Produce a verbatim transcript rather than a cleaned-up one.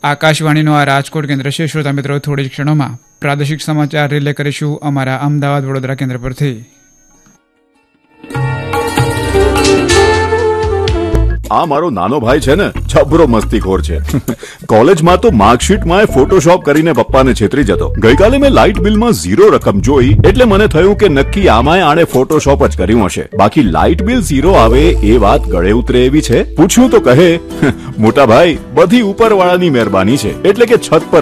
આકાશવાણીનો આ રાજકોટ કેન્દ્ર છે. શ્રોતા મિત્રો, થોડી જ ક્ષણોમાં પ્રાદેશિક સમાચાર રિલે કરીશું અમારા અમદાવાદ વડોદરા કેન્દ્ર પરથી. આ મારો નાનો ભાઈ છે ને, જબરો મસ્તીખોર છે. કોલેજમાં તો માર્કશીટમાં ફોટોશોપ કરીને પપ્પાને છેતરી જતો. ગઈકાલે મેં લાઇટ બિલમાં ઝીરો રકમ જોઈ એટલે મને થયું કે નક્કી આમાંય આણે ફોટોશોપ જ કર્યું હશે. બાકી લાઇટ બિલ ઝીરો આવે એ વાત ગળે ઉતરે એવી છે. પૂછ્યું તો કહે, મોટા ભાઈ બધી ઉપરવાળાની મહેરબાની છે, એટલે કે છત પર